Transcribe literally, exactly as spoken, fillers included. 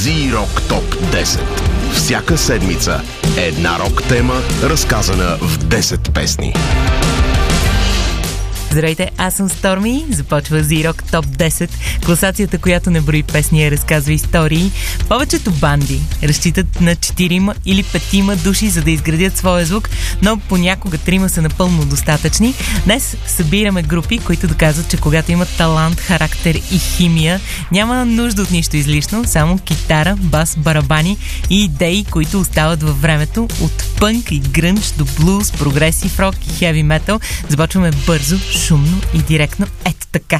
Z-Rock Топ десет. Всяка седмица една рок тема, разказана в десет песни. Здравейте, аз съм Сторми. Започва Z-Rock Топ десет, класацията, която не брои песни, а разказва истории. Повечето банди разчитат на четирима или петима души, за да изградят своя звук, но понякога трима са напълно достатъчни. Днес събираме групи, които доказват, че когато имат талант, характер и химия, няма нужда от нищо излишно, само китара, бас, барабани и идеи, които остават във времето, от пънк и грънж до блуз, прогресив рок и хеви метал. Започваме бързо, шумно и директно. Ето така.